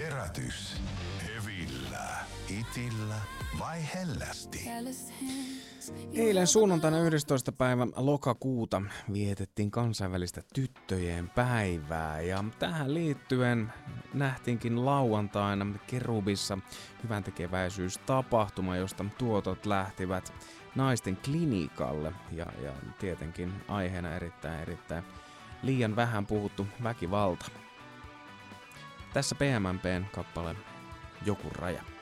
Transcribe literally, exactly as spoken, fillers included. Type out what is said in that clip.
Herätys. Hevillä. Itillä vai hellästi? Eilen sunnuntaina yhdestoista päivä lokakuuta vietettiin kansainvälistä tyttöjen päivää ja tähän liittyen nähtiinkin lauantaina Kerubissa hyväntekeväisyystapahtuma, josta tuotot lähtivät naisten klinikalle ja, ja tietenkin aiheena erittäin erittäin liian vähän puhuttu väkivalta. Tässä P M M P:n kappale Joku raja.